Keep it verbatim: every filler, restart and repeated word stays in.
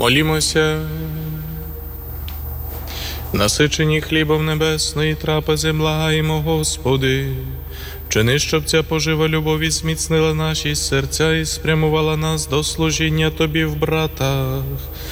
Молімося. Насичені хлібом небесної трапези благаємо, Господи. Вчини, щоб ця пожива любові зміцнила наші серця і спрямувала нас до служіння Тобі в братах.